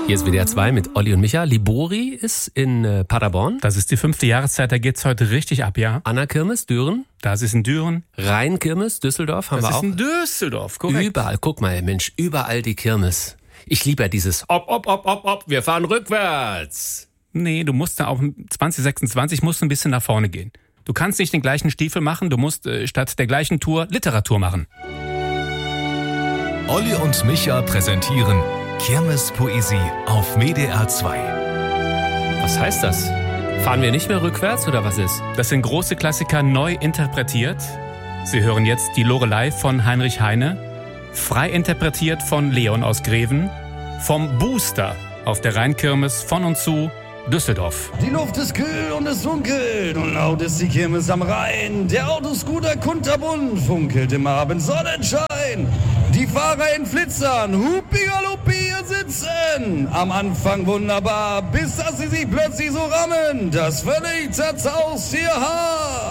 Hier ist WDR 2 mit Olli und Micha. Libori ist in Paderborn. Das ist die 5. Jahreszeit, da geht's heute richtig ab, ja. Anna-Kirmes, Düren. Das ist in Düren. Rhein-Kirmes, Düsseldorf haben wir auch. Das ist in Düsseldorf, korrekt. Überall, guck mal, Mensch, überall die Kirmes. Ich liebe ja dieses wir fahren rückwärts. Nee, du musst da auch 2026 musst ein bisschen nach vorne gehen. Du kannst nicht den gleichen Stiefel machen, du musst statt der gleichen Tour Literatur machen. Olli und Micha präsentieren Kirmespoesie auf WDR 2. Was heißt das? Fahren wir nicht mehr rückwärts oder was ist? Das sind große Klassiker neu interpretiert. Sie hören jetzt die Lorelei von Heinrich Heine, frei interpretiert von Leon aus Greven, vom Booster auf der Rheinkirmes von und zu Düsseldorf. Die Luft ist kühl und es dunkelt und laut ist die Kirmes am Rhein. Der Autoscooter kunterbunt funkelt im Abendsonnenschein. Die Fahrer in Flitzern, Hupi-Galuppi hier sitzen. Am Anfang wunderbar, bis dass sie sich plötzlich so rammen, das völlig zerzaust ihr Haar.